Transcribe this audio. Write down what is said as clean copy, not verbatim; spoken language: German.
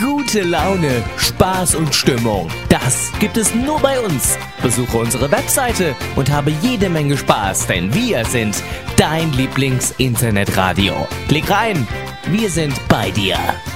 Gute Laune, Spaß und Stimmung. Das gibt es nur bei uns. Besuche unsere Webseite und habe jede Menge Spaß, denn wir sind dein Lieblings-Internetradio. Klick rein, wir sind bei dir.